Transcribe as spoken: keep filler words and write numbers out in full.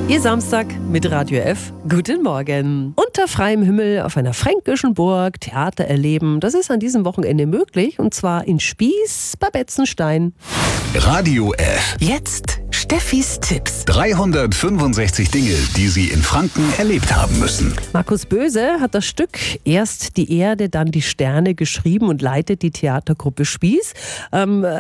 Ihr Samstag mit Radio F. Guten Morgen. Unter freiem Himmel auf einer fränkischen Burg Theater erleben, das ist an diesem Wochenende möglich, und zwar in Spieß bei Betzenstein. Radio F. Jetzt Steffis Tipps. dreihundertfünfundsechzig Dinge, die Sie in Franken erlebt haben müssen. Markus Böse hat das Stück Erst die Erde, dann die Sterne geschrieben und leitet die Theatergruppe Spieß. Ähm,